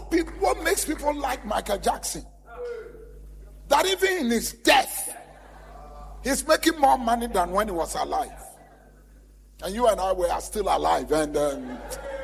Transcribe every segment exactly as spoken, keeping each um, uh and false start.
What people, what makes people like Michael Jackson? That even in his death, he's making more money than when he was alive. And you and I were still alive. And um,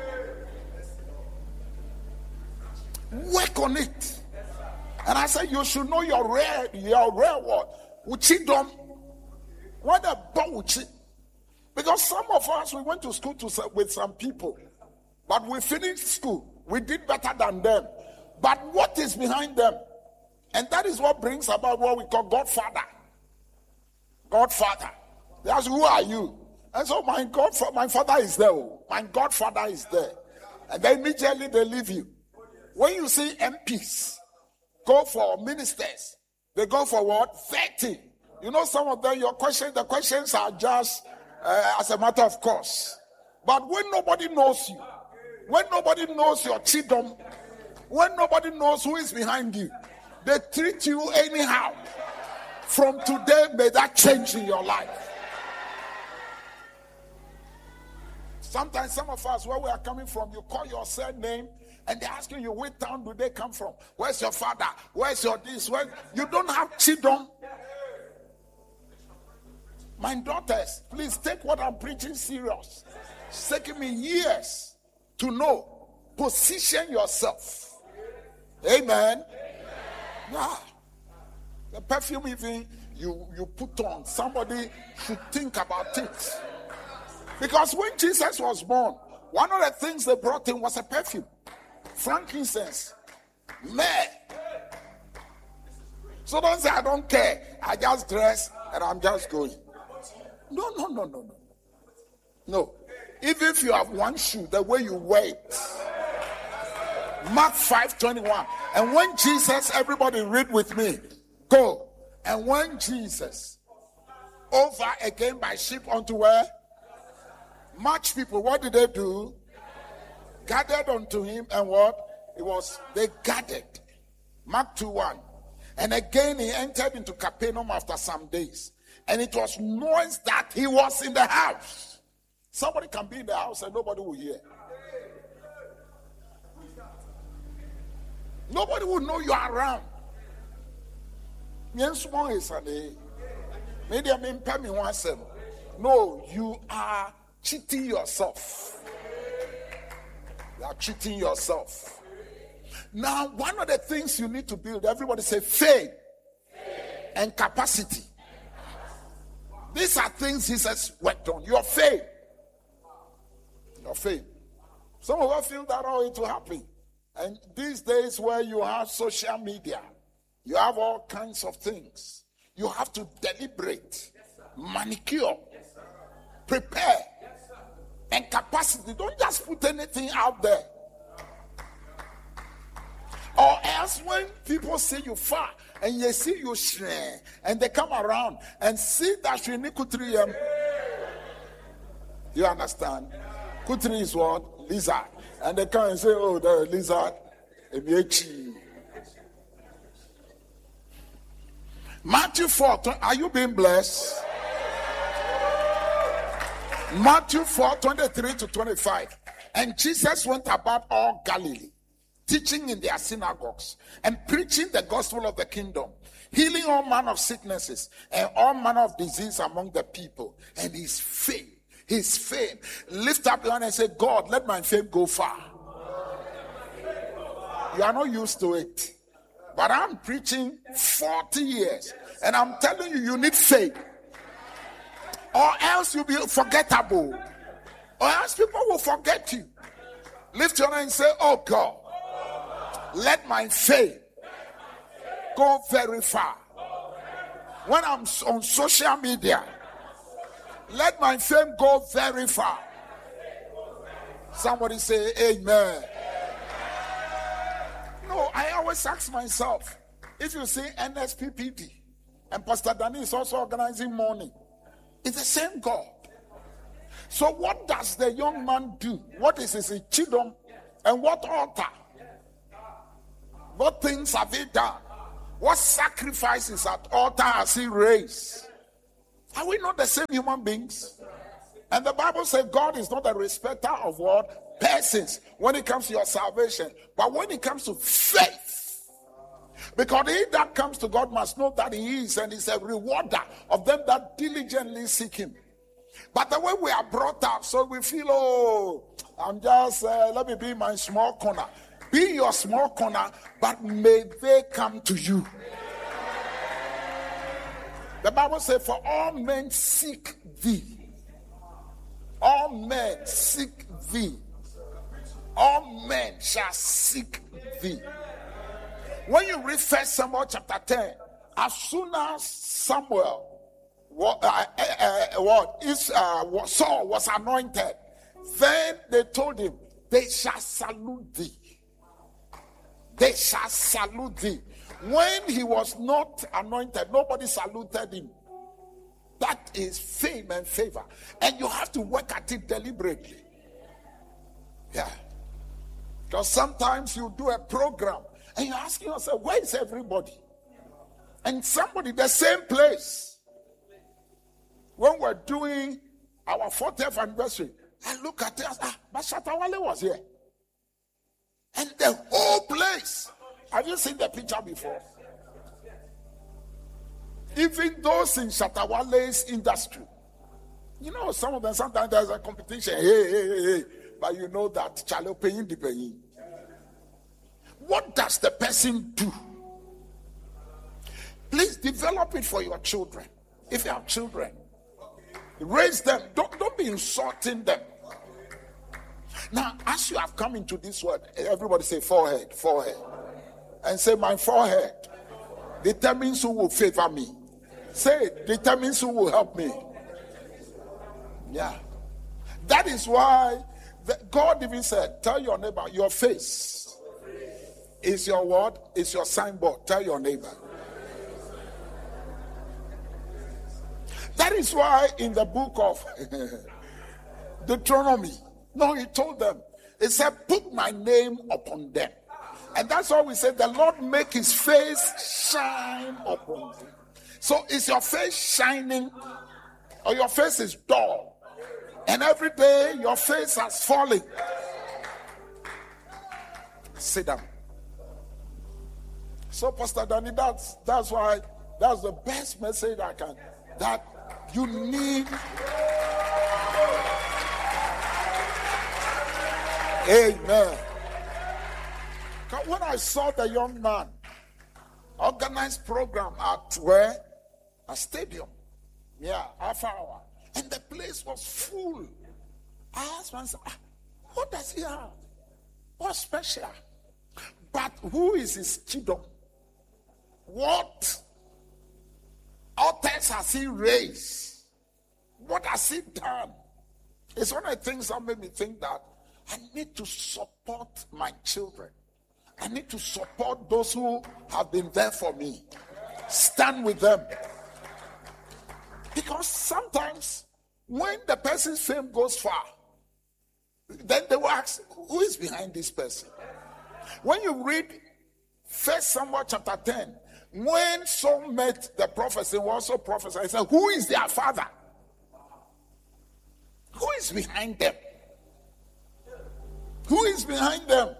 work on it. And I said, you should know your rare, your rare word. Uchidom. What about uchi? Because some of us, we went to school to, with some people. But we finished school. We did better than them. But what is behind them? And that is what brings about what we call Godfather. Godfather. They ask, who are you? And so my Godfather, my father is there. My Godfather is there. And then immediately they leave you. When you see M Ps go for ministers, they go for what? thirty. You know, some of them, your questions, the questions are just uh, as a matter of course. But when nobody knows you, when nobody knows your chidom, when nobody knows who is behind you, they treat you anyhow. From today, may that change in your life. Sometimes some of us, where we are coming from, you call your surname and they ask you, which town do they come from? Where's your father? Where's your this? Where? You don't have children. My daughters, please take what I'm preaching serious. It's taking me years to know. Position yourself. Amen. Amen. Yeah. The perfume even you, you put on, somebody should think about it. Because when Jesus was born, one of the things they brought him was a perfume. Frankincense. Myrrh. So don't say, I don't care. I just dress and I'm just going. No, no, no, no, no. No. Even if you have one shoe, the way you wear it. Mark five twenty-one. And when Jesus, everybody read with me. Go. And when Jesus, over again by ship unto where? Much people, what did they do? Gathered unto him, and what? It was, they gathered. Mark two one. And again he entered into Capernaum after some days. And it was noised that he was in the house. Somebody can be in the house and nobody will hear. Nobody will know you are around. No, you are cheating yourself. You are cheating yourself. Now, one of the things you need to build, everybody say faith, faith. And capacity. These are things Jesus worked on. Your faith. Your faith. Some of us feel that oh, it will happen. And these days where you have social media, you have all kinds of things. You have to deliberate, yes, manicure, yes, prepare, yes, and capacity. Don't just put anything out there. Or else when people see you far and they see you share and they come around and see that you need Kutri. You understand? Kutri is what? Lizard. And they come and say, oh, the lizard. Matthew four, are you being blessed? Matthew four, twenty-three to twenty-five. And Jesus went about all Galilee, teaching in their synagogues and preaching the gospel of the kingdom, healing all manner of sicknesses and all manner of disease among the people. And his fame, his fame, lift up your hand and say, God, let my fame go far. You are not used to it. But I'm preaching forty years. And I'm telling you, you need faith. Or else you'll be forgettable. Or else people will forget you. Lift your hand and say, oh God, let my faith go very far. When I'm on social media, let my fame go very far. Somebody say amen. No, I always ask myself, if you see N S P P D and Pastor Danny is also organizing morning, it's the same God. So what does the young man do? What is his chidom and what altar? What things have he done? What sacrifices at altar has he raised? Are we not the same human beings? And the Bible says God is not a respecter of what? persons, when it comes to your salvation, but when it comes to faith, because he that comes to God must know that he is, and is a rewarder of them that diligently seek him. But the way we are brought up, so we feel, oh, I'm just, uh, let me be my small corner. Be your small corner, but may they come to you. The Bible says, for all men seek thee. All men seek thee. All men shall seek thee. When you read First Samuel chapter ten, as soon as Samuel, what, uh, uh, uh, what is uh, Saul was anointed, then they told him, they shall salute thee. They shall salute thee. When he was not anointed, nobody saluted him. That is fame and favor. And you have to work at it deliberately. Yeah. Because sometimes you do a program and you're asking yourself, where is everybody? And somebody, the same place. When we're doing our fortieth anniversary, I look at it, ah, but Shatawale was here. And the whole place. Have you seen the picture before? Even those in Shatawale's industry. You know, some of them, sometimes there's a competition. Hey, hey, hey, hey. But you know that Chalo paying the paying. What does the person do? Please develop it for your children. If you have children, raise them. Don't, don't be insulting them. Now, as you have come into this world, everybody say forehead, forehead. And say, my forehead determines who will favor me. Say it, determines who will help me. Yeah. That is why the, God even said, tell your neighbor, your face is your word, is your signboard. Tell your neighbor. That is why in the book of Deuteronomy, no, he told them, he said, put my name upon them. And that's why we say the Lord make his face shine upon you. So is your face shining or your face is dull? And every day your face has fallen. Sit down. So Pastor Danny, that's that's why that's the best message I can. That you need. Amen. When I saw the young man organize program at where? A stadium. Yeah, half hour. And the place was full. I asked myself, ah, what does he have? What's special? But who is his chidom? What altars has he raised? What has he done? It's one of the things that made me think that I need to support my children. I need to support those who have been there for me. Stand with them. Because sometimes when the person's fame goes far, then they will ask, who is behind this person? When you read First Samuel chapter ten, when Saul met the prophets, they were also prophesied. He said, who is their father? Who is behind them? Who is behind them?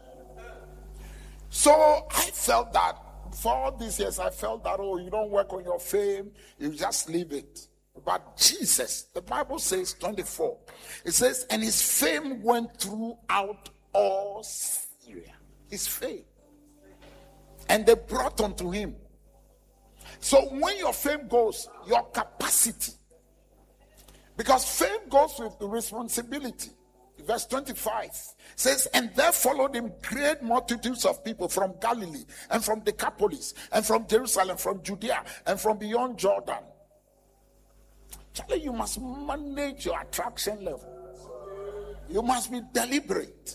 So I felt that for all these years, I felt that, oh, you don't work on your fame, you just leave it. But Jesus, the Bible says, twenty-four, it says, and his fame went throughout all Syria. His fame. And they brought unto him. So when your fame goes, your capacity, because fame goes with the responsibility. Verse twenty-five says, and there followed him great multitudes of people from Galilee and from Decapolis and from Jerusalem, from Judea and from beyond Jordan. Charlie, you must manage your attraction level. You must be deliberate.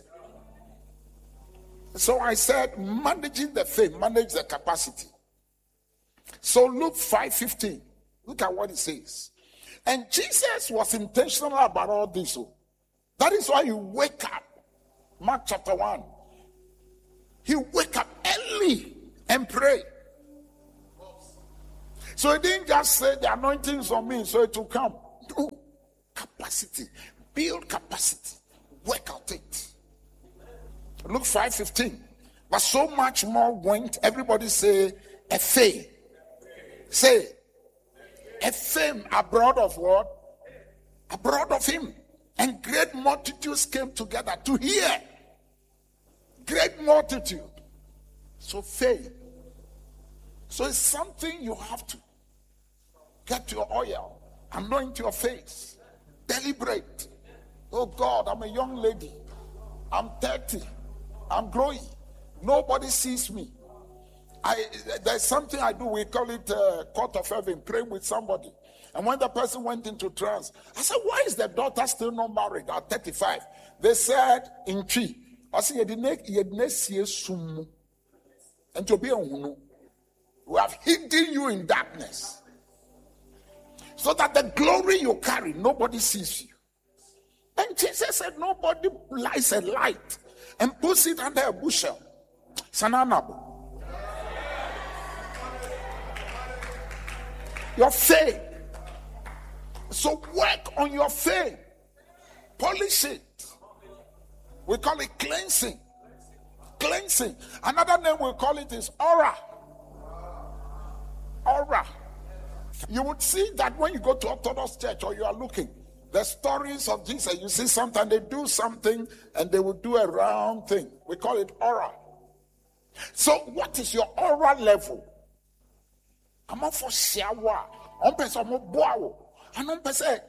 So I said, managing the fame, manage the capacity. So Luke five fifteen, look at what it says. And Jesus was intentional about all this. That is why you wake up. Mark chapter one. He wake up early and pray. So he didn't just say the anointing is on me, so it will come. No. Capacity. Build capacity. Work out it. Luke five fifteen. But so much more went. Everybody say, a fame. Say, a fame abroad of what? Abroad of him. And great multitudes came together to hear. Great multitude. So fame. So it's something you have to get your oil, anoint your face, deliberate. Oh God, I'm a young lady. I'm thirty. I'm growing. Nobody sees me. I there's something I do. We call it uh, court of heaven. Praying with somebody. And when the person went into trance, I said, "Why is the daughter still not married at thirty-five?" They said, "In tree." I said, "You didn't see sumu, and to be on we have hidden you in darkness, so that the glory you carry, nobody sees you." And Jesus said, "Nobody lights a light and puts it under a bushel." Sananabo. Your faith. So work on your faith. Polish it. We call it cleansing. Cleansing. Another name we call it is aura. Aura. You would see that when you go to Orthodox church or you are looking, the stories of Jesus, you see sometimes they do something and they will do a round thing. We call it aura. So what is your aura level? I'm on for shower. On person mo boawo. And on person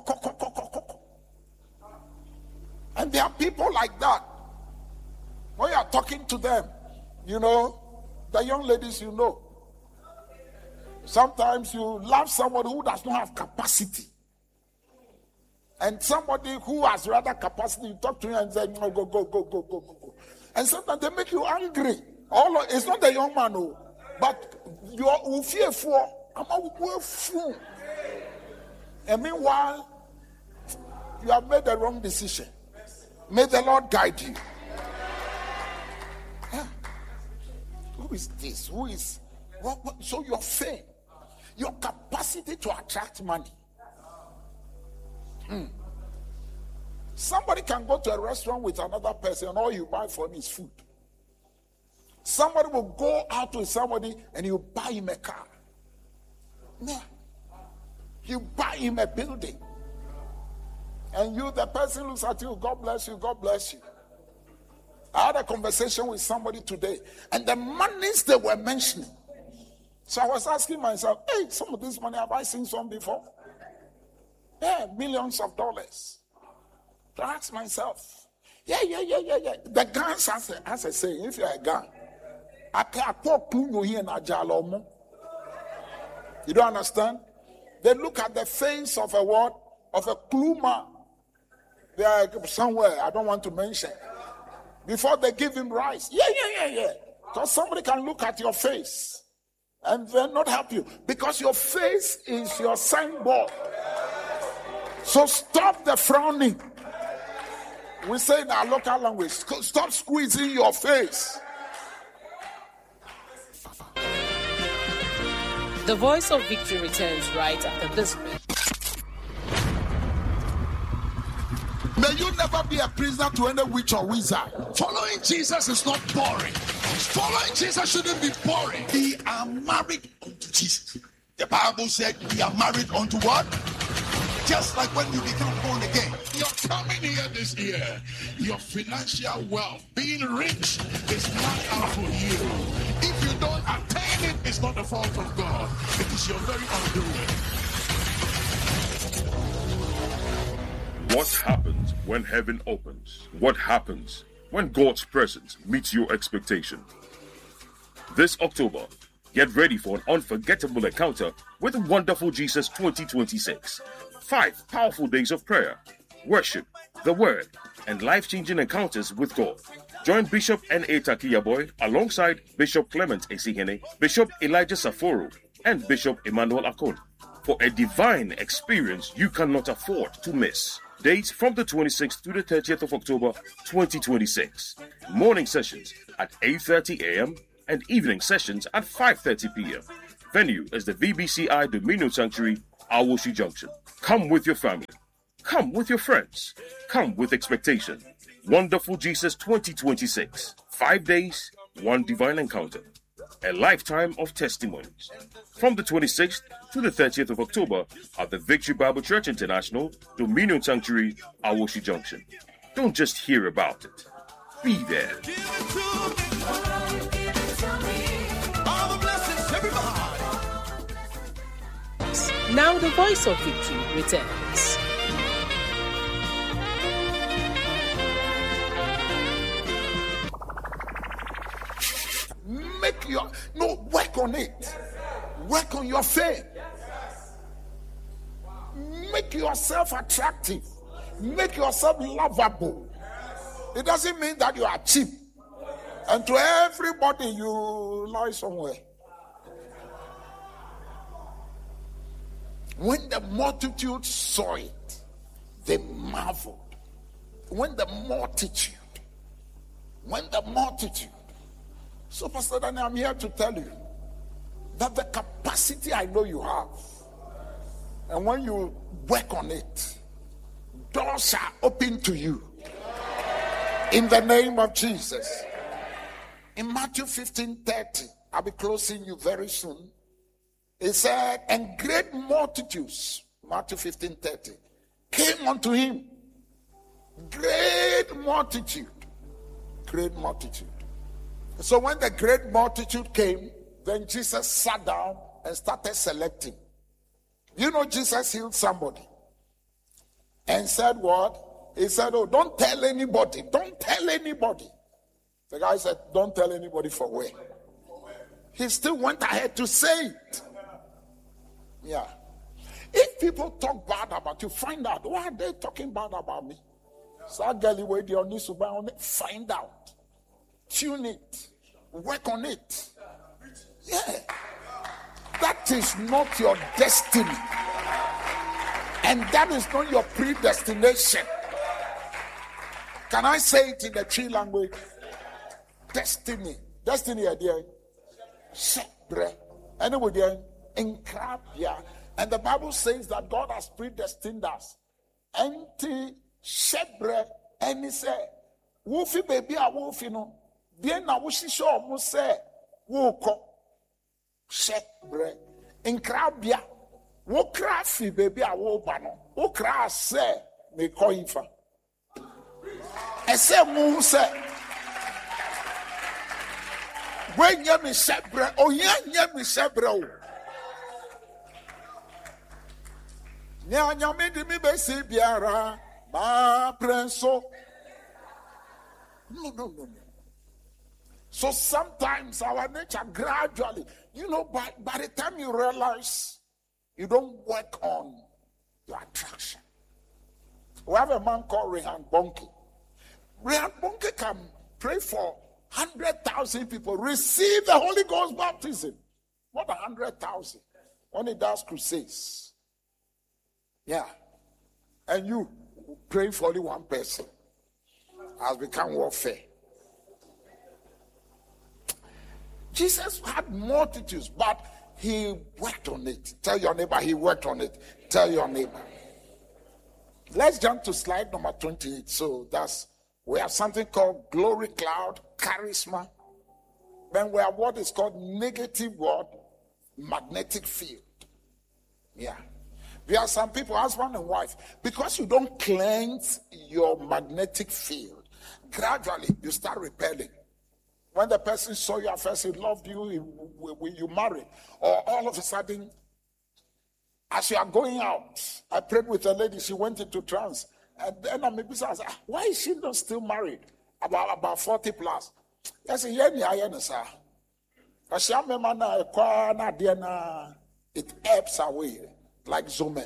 and there are people like that. When you are talking to them, you know, the young ladies you know. Sometimes you love somebody who does not have capacity. And somebody who has rather capacity, you talk to him and say, "No, go, go, go, go, go, go, go." And sometimes they make you angry. All of, it's not the young man, no, but you are fearful. I'm a fool. And meanwhile, you have made the wrong decision. May the Lord guide you. Yeah. Who is this? Who is what, what? So your faith, your capacity to attract money. Hmm. Somebody can go to a restaurant with another person and all you buy for him is food. Somebody will go out with somebody and you buy him a car. Yeah. You buy him a building. And you, the person looks at you, "God bless you, God bless you." I had a conversation with somebody today and the monies they were mentioning. So I was asking myself, hey, some of this money, have I seen some before? Yeah, millions of dollars. So I asked myself, yeah, yeah, yeah, yeah, yeah. The guns has a, has a saying, if you're a gun, I can't talk to you here in Ajalomo. You don't understand? They look at the face of a what? Of a kluma. They are somewhere, I don't want to mention. Before they give him rice. Yeah, yeah, yeah, yeah. Because somebody can look at your face and then not help you. Because your face is your signboard. So stop the frowning. We say in our local language, stop squeezing your face. The Voice of Victory returns right after this break. May you never be a prisoner to any witch or wizard. Following Jesus is not boring. Following Jesus shouldn't be boring. We are married unto Jesus. The Bible said we are married unto what? Just like when you become born again. You're coming here this year. Your financial wealth, being rich, is not out for you. If you don't attain it, it's not the fault of God. It is your very undoing. What happens when heaven opens? What happens when God's presence meets your expectation? This October, get ready for an unforgettable encounter with Wonderful Jesus twenty twenty-six. Five powerful days of prayer, worship, the word, and life-changing encounters with God. Join Bishop N A Takiyaboy alongside Bishop Clement Esihene, Bishop Elijah Saforo, and Bishop Emmanuel Akon for a divine experience you cannot afford to miss. Dates from the twenty-sixth to the thirtieth of October twenty twenty-six. Morning sessions at eight thirty a.m. and evening sessions at five thirty p.m. Venue is the V B C I Dominion Sanctuary, Awoshi Junction. Come with your family. Come with your friends. Come with expectation. Wonderful Jesus twenty twenty-six. Five days, one divine encounter. A lifetime of testimonies. From the twenty-sixth to the thirtieth of October at the Victory Bible Church International, Dominion Sanctuary, Awoshi Junction. Don't just hear about it. Be there. Now the voice of victory returns. Make your, no, work on it. Work on your faith. Make yourself attractive. Make yourself lovable. It doesn't mean that you are cheap. And to everybody, you lie somewhere. When the multitude saw it, they marveled. When the multitude, when the multitude. So, Pastor Daniel, I'm here to tell you that the capacity I know you have, and when you work on it, doors are open to you. In the name of Jesus. In Matthew fifteen thirty, I'll be closing you very soon. It said, and great multitudes, Matthew fifteen thirty, came unto him. Great multitude. Great multitude. So when the great multitude came, then Jesus sat down and started selecting. You know, Jesus healed somebody and said what? He said, oh, don't tell anybody. Don't tell anybody. The guy said, don't tell anybody for where? He still went ahead to say it. Yeah. If people talk bad about you, find out. Why are they talking bad about me? Find out. Tune it. Work on it. Yeah. That is not your destiny. And that is not your predestination. Can I say it in the tree language? Destiny. Destiny, idea. Shebre. Anybody? In crab, yeah. And the Bible says that God has predestined us. Enti shebre. And he said, Wolfie baby, a wolfie no. Bien na wushi show mu say woko shebre in krabia wo krafi baby a wo ba no wo kra say me koifa ese mu say when ye me shebre o ye ye me shebre o nya nya me di mi be si biara ma prenso no no no no. So sometimes our nature gradually, you know, by, by the time you realize you don't work on your attraction. We have a man called Rehan Bonke. Rehan Bonke can pray for one hundred thousand people, receive the Holy Ghost baptism. What one hundred thousand? When he does crusades. Yeah. And you pray for only one person. Has become warfare. Jesus had multitudes, but he worked on it. Tell your neighbor, he worked on it. Tell your neighbor. Let's jump to slide number twenty-eight. So that's, we have something called glory cloud, charisma. Then we have what is called negative word, magnetic field. Yeah. There are some people, husband and wife, because you don't cleanse your magnetic field, gradually you start repelling. When the person saw you at first, he loved you, he, he, you married. Or all of a sudden, as you are going out, I prayed with a lady, she went into trance. And then I maybe said, why is she not still married? About, about forty plus. I said, yeah, yeah, yeah, sir. It ebbs away like Zome.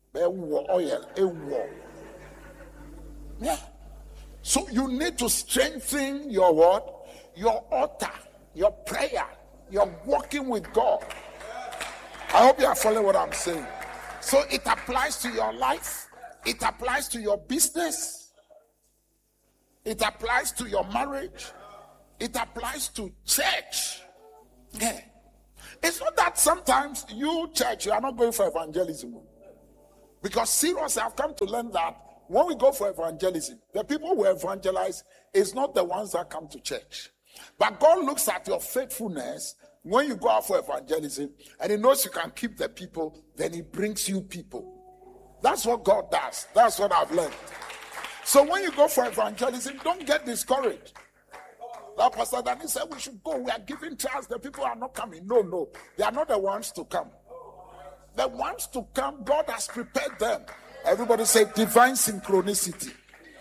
Oil, yeah. So you need to strengthen your what? Your altar, your prayer, your walking with God. I hope you are following what I'm saying. So it applies to your life. It applies to your business. It applies to your marriage. It applies to church. Yeah. It's not that sometimes you, church, you are not going for evangelism. Because seriously, I've come to learn that when we go for evangelism, the people who evangelize is not the ones that come to church. But God looks at your faithfulness when you go out for evangelism, and he knows you can keep the people, then he brings you people. That's what God does. That's what I've learned. So when you go for evangelism, don't get discouraged. Like Pastor Danny said, we should go. We are giving chance. The people are not coming. No, no. They are not the ones to come. The ones to come, God has prepared them. Everybody say divine synchronicity.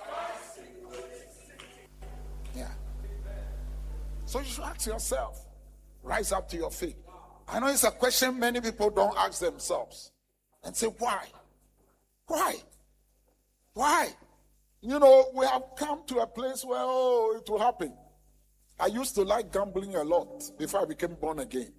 Yeah. So you should ask yourself, rise up to your feet. I know it's a question many people don't ask themselves. And say, why? Why? Why? You know, we have come to a place where, oh, it will happen. I used to like gambling a lot before I became born again.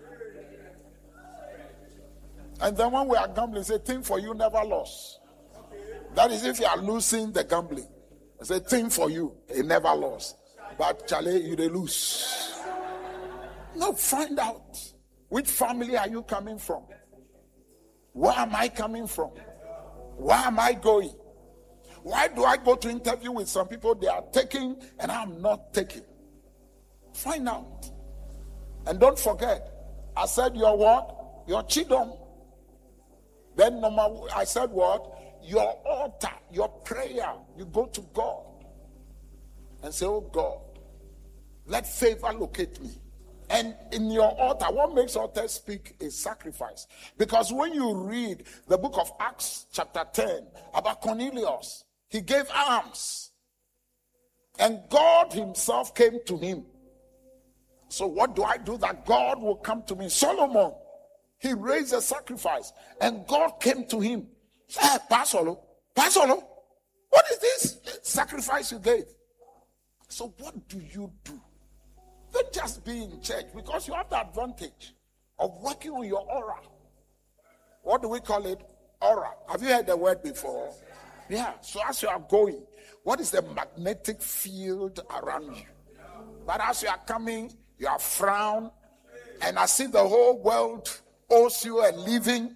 And then when we are gambling, say, thing for you never lost. That is if you are losing the gambling. I say, thing for you, it never lost. But Charlie, you they lose. No, find out. Which family are you coming from? Where am I coming from? Where am I going? Why do I go to interview with some people they are taking and I'm not taking? Find out. And don't forget, I said your what? Your chidom. Then number, I said what? Your altar, your prayer. You go to God and say, oh God, let favor locate me. And in your altar, what makes altar speak is sacrifice. Because when you read the book of Acts chapter ten about Cornelius, he gave alms. And God himself came to him. So what do I do that God will come to me? Solomon, he raised a sacrifice. And God came to him. Hey, Pasolo, Pasolo, what is this sacrifice you gave? So what do you do? Don't just be in church, because you have the advantage of working on your aura. What do we call it? Aura. Have you heard the word before? Yeah. So as you are going, what is the magnetic field around you? But as you are coming, you are frown, and I see the whole world owes you a living.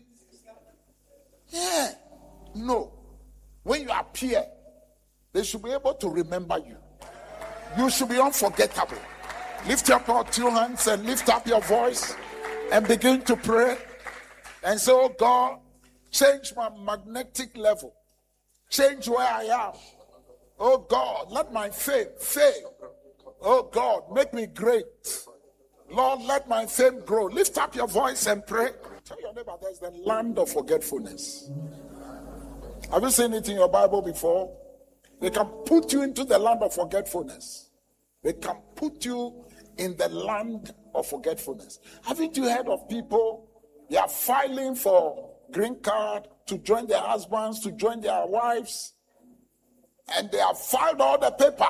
Yeah. No. When you appear, they should be able to remember you. You should be unforgettable. Lift up your two hands and lift up your voice and begin to pray and say, oh God, change my magnetic level. Change where I am. Oh God, let my fame fail. Oh God, make me great. Lord, let my fame grow. Lift up your voice and pray. Tell your neighbor there's the land of forgetfulness. Have you seen it in your Bible before? They can put you into the land of forgetfulness. They can put you in the land of forgetfulness. Haven't you heard of people? They are filing for green card to join their husbands, to join their wives, and they have filed all the paper.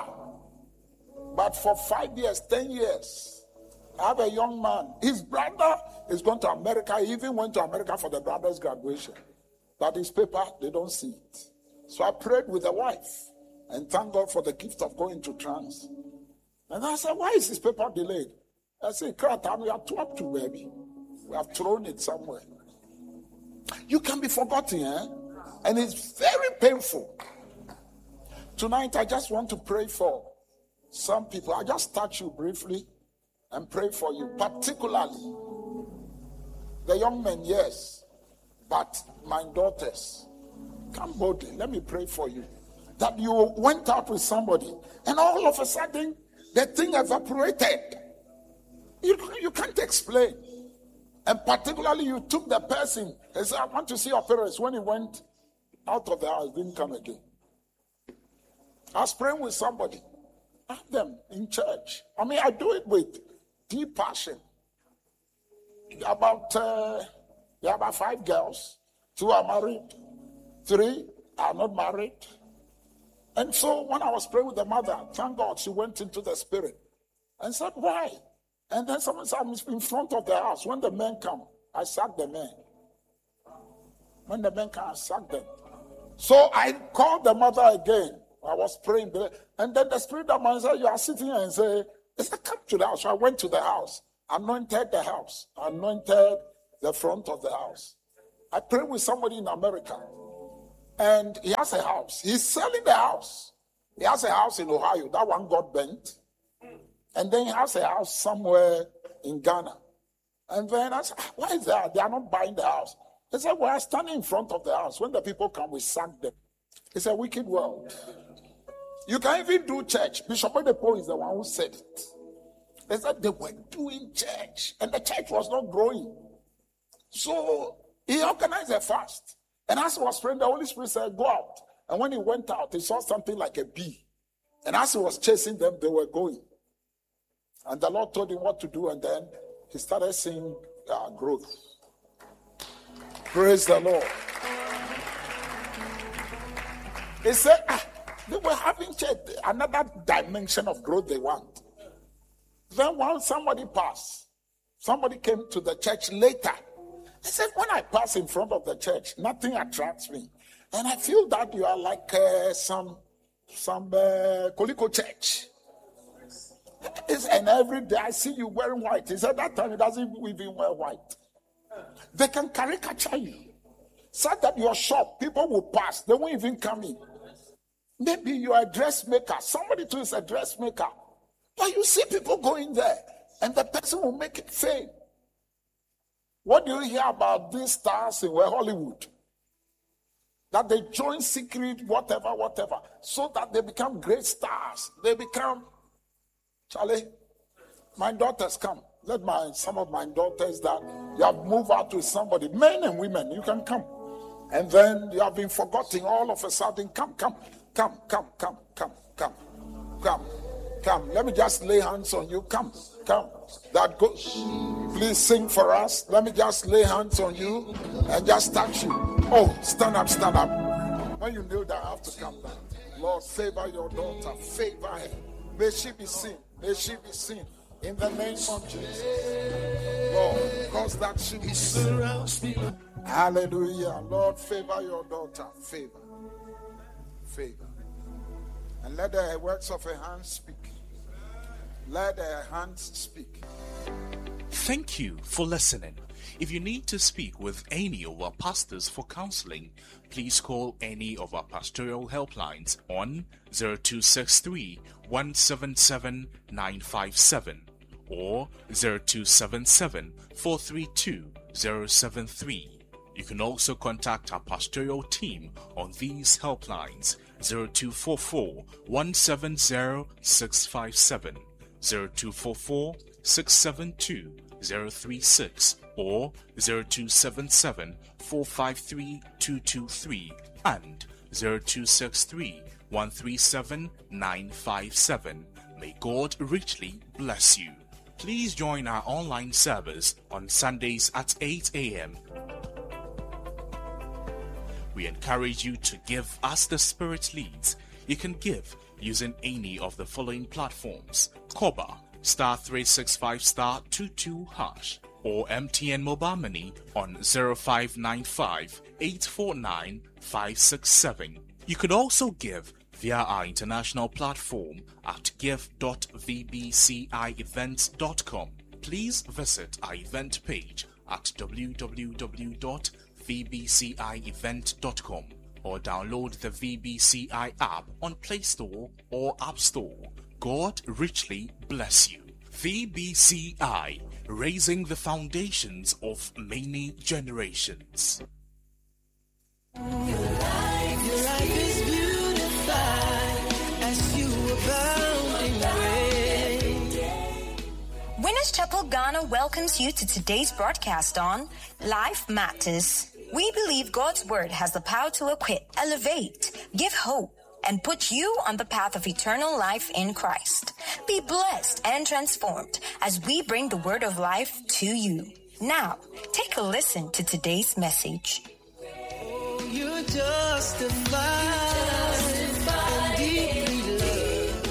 But for five years, ten years, I have a young man. His brother is going to America. He even went to America for the brother's graduation. But his paper, they don't see it. So I prayed with the wife and thank God for the gift of going to trans. And I said, why is this paper delayed? I said, Kratan, we are too up to baby. We have thrown it somewhere. You can be forgotten, eh? And it's very painful. Tonight, I just want to pray for some people. I just touch you briefly and pray for you, particularly the young men, yes, but my daughters. Come boldly. Let me pray for you. That you went out with somebody and all of a sudden, the thing evaporated. You, you can't explain. And particularly, you took the person and said, I want to see your parents. When he went out of the house, didn't come again. I was praying with somebody. I have them in church. I mean, I do it with deep passion. About, uh, there are about five girls. Two are married. Three are not married. And so when I was praying with the mother, thank God she went into the spirit and said, why? And then someone said, I'm in front of the house. When the men come, I sack the men. When the men come, I sack them. So I called the mother again. I was praying there. And then the spirit of man said, you are sitting here and say, let's come to the house. So I went to the house, anointed the house, anointed the front of the house. I prayed with somebody in America. And he has a house. He's selling the house. He has a house in Ohio. That one got bent. And then he has a house somewhere in Ghana. And then I said, why is that? They are not buying the house. He said, we are standing in front of the house. When the people come, we sack them. It's a wicked world. You can even do church. Bishop Oyedepo is the one who said it. They said they were doing church. And the church was not growing. So he organized a fast. And as he was praying, the Holy Spirit said, go out. And when he went out, he saw something like a bee. And as he was chasing them, they were going. And the Lord told him what to do. And then he started seeing uh, growth. Praise the Lord. He said, ah, they were having another dimension of growth they want. Then once somebody passed, somebody came to the church later. He said, when I pass in front of the church, nothing attracts me. And I feel that you are like uh, some, some uh, Koliko church. It's, and every day I see you wearing white. He said that time he doesn't even wear white. They can caricature you. Said that your shop, people will pass. They won't even come in. Maybe you are a dressmaker. Somebody too is a dressmaker. But you see people going there. And the person will make it fame. What do you hear about these stars in Hollywood? That they join secret, whatever, whatever. So that they become great stars. They become... Charlie, my daughters come. Let my some of my daughters that you have moved out with somebody, men and women, you can come. And then you have been forgotten all of a sudden. Come, come, come, come, come, come, come, come, come. Let me just lay hands on you. Come, come. That goes. Please sing for us. Let me just lay hands on you and just touch you. Oh, stand up, stand up. When you kneel down, I have to come down. Lord, favor your daughter. Favor her. May she be seen. May she be seen in the name of Jesus. Lord, cause that she be seen. Hallelujah. Lord, favor your daughter. Favor. Favor. And let the works of her hands speak. Let her hands speak. Thank you for listening. If you need to speak with any of our pastors for counseling, please call any of our pastoral helplines on zero two six three, one seven seven, nine five seven or zero two seven seven, four three two, zero seven three. You can also contact our pastoral team on these helplines: zero two four four, one seven zero, six five seven, zero two four four, six seven two, zero three six or zero two seven seven, four five three, two two three and zero two six three, one three seven, nine five seven. May God richly bless you. Please join our online service on Sundays at eight a.m. We encourage you to give as the Spirit leads. You can give using any of the following platforms: Koba, star three six five star two two hash, or M T N Mobile Money on zero five nine five, eight four nine, five six seven. You could also give via our international platform at give dot v b c i events dot com. Please visit our event page at w w w dot v b c i event dot com or download the V B C I app on Play Store or App Store. God richly bless you. V B C I, raising the foundations of many generations. Your life, your life is beautified as you abound in grace. Winners Chapel Ghana welcomes you to today's broadcast on Life Matters. We believe God's Word has the power to equip, elevate, give hope, and put you on the path of eternal life in Christ. Be blessed and transformed as we bring the word of life to you. Now, take a listen to today's message. Oh, you're justified, and deeply loved.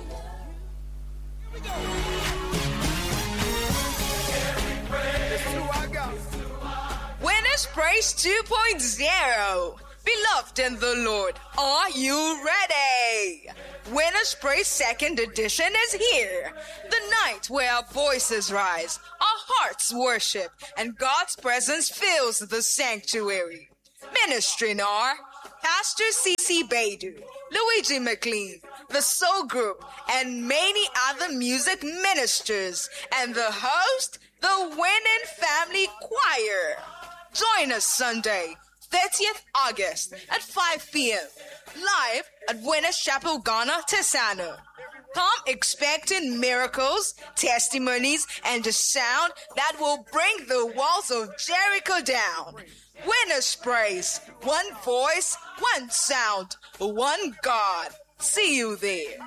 Winners Praise two point oh. Beloved in the Lord, are you ready? Winners Praise second edition is here. The night where our voices rise, our hearts worship, and God's presence fills the sanctuary. Ministering are Pastor C C Baidu, Luigi McLean, the Soul Group, and many other music ministers, and the host, the Winning Family Choir. Join us Sunday, thirtieth August at five p.m. live at Winners Chapel, Ghana, Tesano. Come expecting miracles, testimonies, and a sound that will bring the walls of Jericho down. Winners Praise, one voice, one sound, one God. See you there.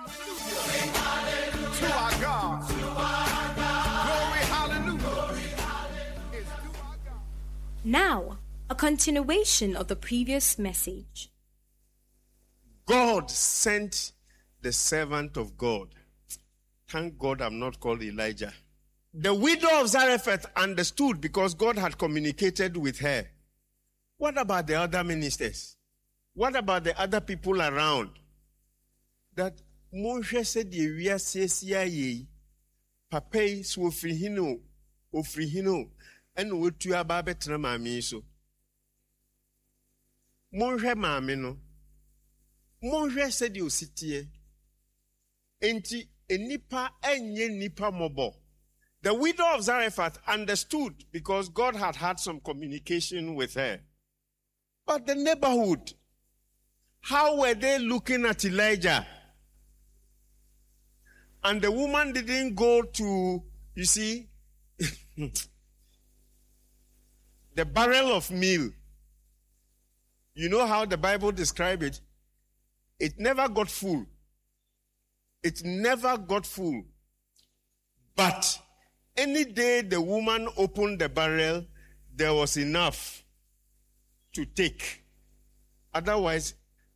To our God. Glory, hallelujah. It's to our God. Now, a continuation of the previous message. God sent the servant of God. Thank God I'm not called Elijah. The widow of Zarephath understood because God had communicated with her. What about the other ministers? What about the other people around? That Moshe said, "We are saying, Papa, so ofrihino, ofrihino, and what you are better, mammy so." Moshe mammy no. Moshe said, "You sit here." Enti enipa enye nipa mobo. The widow of Zarephath understood because God had had some communication with her. But the neighborhood, how were they looking at Elijah? And the woman didn't go to, you see, the barrel of meal. You know how the Bible describes it? It never got full. It never got full. But any day the woman opened the barrel, there was enough to take. Otherwise,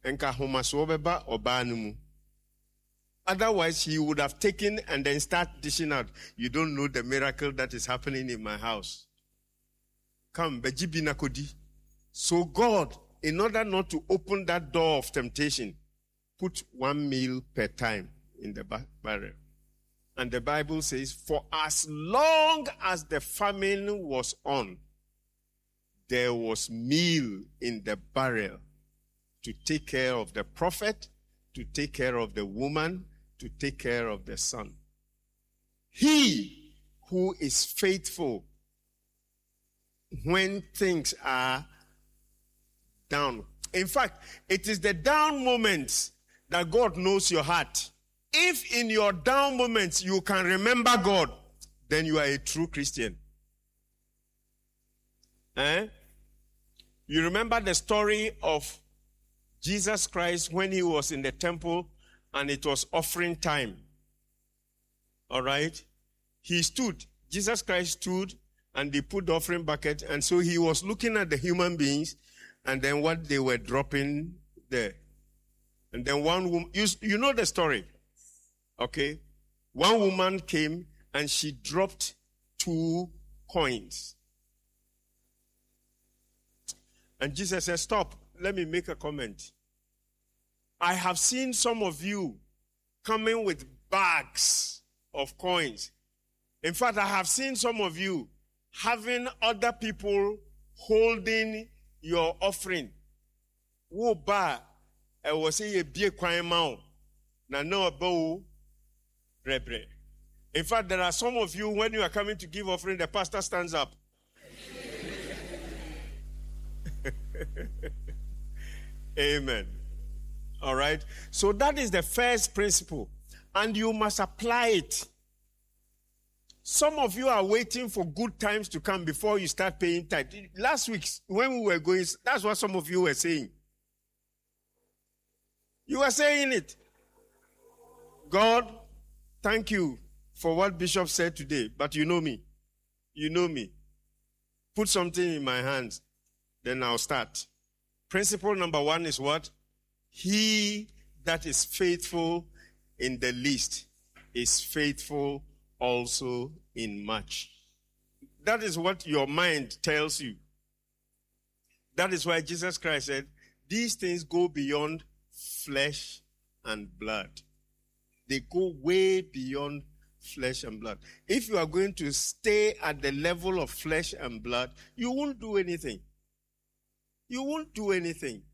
Otherwise, he would have taken and then start dishing out. You don't know the miracle that is happening in my house. Come, Bejibina Kodi. So God, in order not to open that door of temptation, put one meal per time in the barrel. And the Bible says, for as long as the famine was on, there was meal in the barrel to take care of the prophet, to take care of the woman, to take care of the son. He who is faithful when things are down. In fact, it is the down moments that God knows your heart. If in your down moments you can remember God, then you are a true Christian. Eh? You remember the story of Jesus Christ when he was in the temple and it was offering time. All right? He stood. Jesus Christ stood and they put the offering bucket. And so he was looking at the human beings and then what they were dropping there. And then one woman, you, you know the story. Okay? One woman came and she dropped two coins. And Jesus said, stop, let me make a comment. I have seen some of you coming with bags of coins. In fact, I have seen some of you having other people holding your offering. Wo ba, I was say a big coin mount. Na no bow rebre. In fact, there are some of you, when you are coming to give offering, the pastor stands up. Amen. All right. So that is the first principle. And you must apply it. Some of you are waiting for good times to come before you start paying tithe. Last week, when we were going, that's what some of you were saying. You were saying it. God, thank you for what Bishop said today. But you know me. You know me. Put something in my hands. Then I'll start. Principle number one is what? He that is faithful in the least is faithful also in much. That is what your mind tells you. That is why Jesus Christ said, these things go beyond flesh and blood. They go way beyond flesh and blood. If you are going to stay at the level of flesh and blood, you won't do anything. You won't do anything.